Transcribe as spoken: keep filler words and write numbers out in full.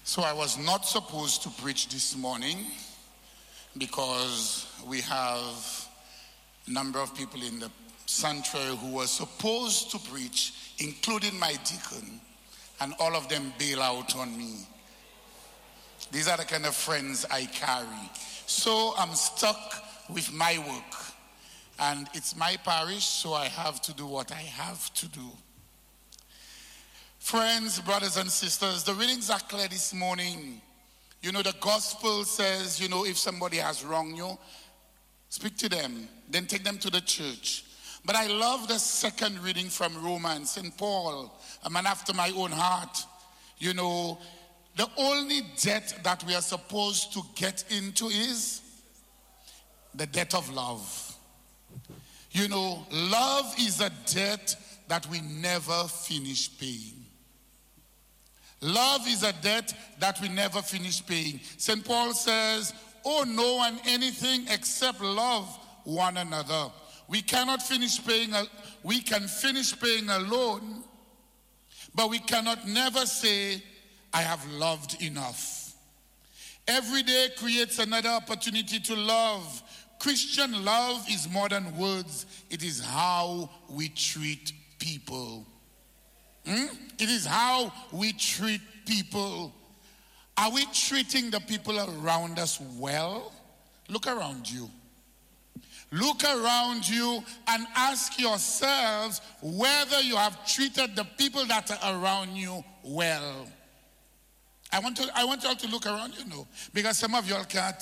So I was not supposed to preach this morning because we have a number of people in the sanctuary who were supposed to preach, including my deacon, and all of them bail out on me. These are the kind of friends I carry. So I'm stuck with my work. And it's my parish, so I have to do what I have to do. Friends, brothers and sisters, the readings are clear this morning. You know, the gospel says, you know, if somebody has wronged you, speak to them, then take them to the church. But I love the second reading from Romans. Saint Paul, a man after my own heart. You know, the only debt that we are supposed to get into is the debt of love. You know, love is a debt that we never finish paying. Love is a debt that we never finish paying. Saint Paul says, owe no one anything except love one another. We cannot finish paying, a, we can finish paying alone, but we cannot never say, I have loved enough. Every day creates another opportunity to love. Christian love is more than words. It is how we treat people. Hmm? It is how we treat people. Are we treating the people around us well? Look around you. Look around you and ask yourselves whether you have treated the people that are around you well. I want to I want you all to look around you, know, because some of you all can't